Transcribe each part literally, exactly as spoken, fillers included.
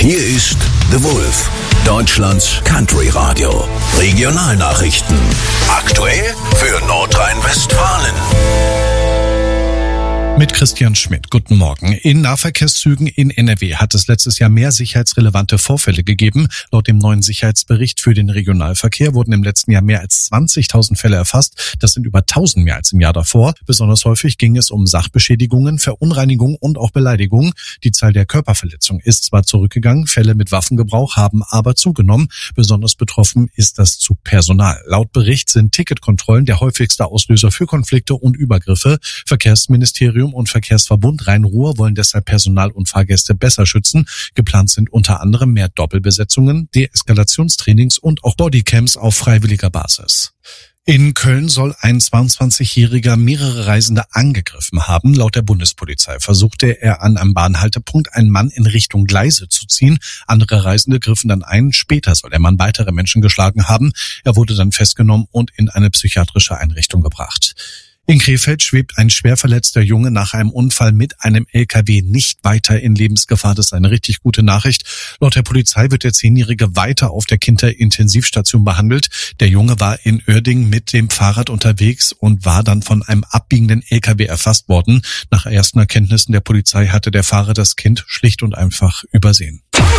Hier ist The Wolf, Deutschlands Country Radio. Regionalnachrichten. Aktuell für Nordrhein-Westfalen. Mit Christian Schmidt. Guten Morgen. In Nahverkehrszügen in N R W hat es letztes Jahr mehr sicherheitsrelevante Vorfälle gegeben. Laut dem neuen Sicherheitsbericht für den Regionalverkehr wurden im letzten Jahr mehr als zwanzigtausend Fälle erfasst. Das sind über tausend mehr als im Jahr davor. Besonders häufig ging es um Sachbeschädigungen, Verunreinigung und auch Beleidigung. Die Zahl der Körperverletzungen ist zwar zurückgegangen, Fälle mit Waffengebrauch haben aber zugenommen. Besonders betroffen ist das Zugpersonal. Laut Bericht sind Ticketkontrollen der häufigste Auslöser für Konflikte und Übergriffe. Verkehrsministerium und Verkehrsverbund Rhein-Ruhr wollen deshalb Personal und Fahrgäste besser schützen. Geplant sind unter anderem mehr Doppelbesetzungen, Deeskalationstrainings und auch Bodycams auf freiwilliger Basis. In Köln soll ein zweiundzwanzigjähriger mehrere Reisende angegriffen haben. Laut der Bundespolizei versuchte er an einem Bahnhaltepunkt einen Mann in Richtung Gleise zu ziehen. Andere Reisende griffen dann ein. Später soll der Mann weitere Menschen geschlagen haben. Er wurde dann festgenommen und in eine psychiatrische Einrichtung gebracht. In Krefeld schwebt ein schwer verletzter Junge nach einem Unfall mit einem L K W nicht weiter in Lebensgefahr. Das ist eine richtig gute Nachricht. Laut der Polizei wird der Zehnjährige weiter auf der Kinderintensivstation behandelt. Der Junge war in Uerdingen mit dem Fahrrad unterwegs und war dann von einem abbiegenden L K W erfasst worden. Nach ersten Erkenntnissen der Polizei hatte der Fahrer das Kind schlicht und einfach übersehen.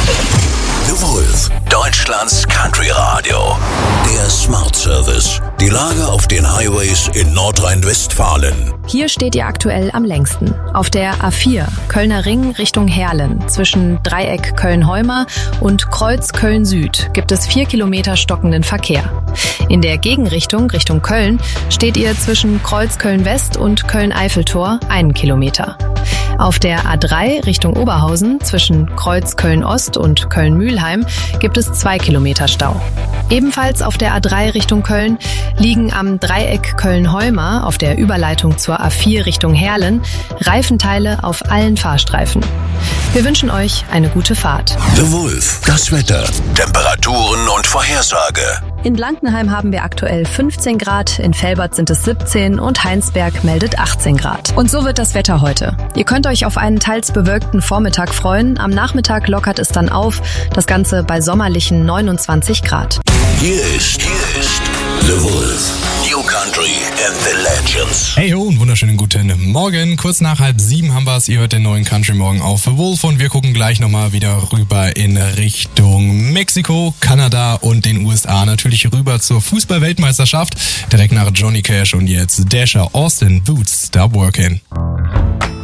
The Wolf, Deutschlands Country Radio. Der Smart Service. Die Lage auf den Highways in Nordrhein-Westfalen. Hier steht ihr aktuell am längsten. Auf der A vier, Kölner Ring Richtung Heerlen. Zwischen Dreieck Köln-Heuma und Kreuz Köln-Süd gibt es vier Kilometer stockenden Verkehr. In der Gegenrichtung Richtung Köln steht ihr zwischen Kreuz Köln-West und Köln-Eiffeltor einen Kilometer. Auf der A drei Richtung Oberhausen zwischen Kreuz Köln-Ost und Köln-Mühlheim gibt es zwei Kilometer Stau. Ebenfalls auf der A drei Richtung Köln liegen am Dreieck Köln-Heuma auf der Überleitung zur A vier Richtung Heerlen Reifenteile auf allen Fahrstreifen. Wir wünschen euch eine gute Fahrt. The Wolf, das Wetter, Temperaturen und Vorhersage. In Blankenheim haben wir aktuell fünfzehn Grad, in Velbert sind es siebzehn und Heinsberg meldet achtzehn Grad. Und so wird das Wetter heute. Ihr könnt euch auf einen teils bewölkten Vormittag freuen. Am Nachmittag lockert es dann auf. Das Ganze bei sommerlichen neunundzwanzig Grad. Hier ist, hier ist The Wolf. New Country and the Legends. Hey ho und wunderschönen guten Morgen. Kurz nach halb sieben haben wir es. Ihr hört den neuen Country Morgen auf The Wolf und wir gucken gleich nochmal wieder rüber in Richtung Mexiko, Kanada und den U S A. Natürlich rüber zur Fußball-Weltmeisterschaft. Direkt nach Johnny Cash und jetzt Dasher, Austin, Boots, Stop Working.